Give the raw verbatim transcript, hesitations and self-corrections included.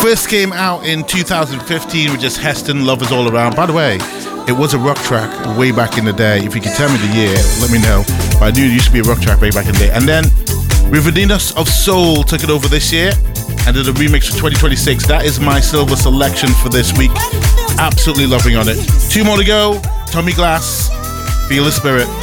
First came out in two thousand fifteen with just Heston, Lovers All Around. By the way, it was a rock track way back in the day. If you can tell me the year, let me know. But I knew it used to be a rock track way back in the day. And then Riverdinas of Soul took it over this year and did a remix for twenty twenty-six. That is my silver selection for this week. Absolutely loving on it. Two more to go. Tommy Glass, Feel the Spirit.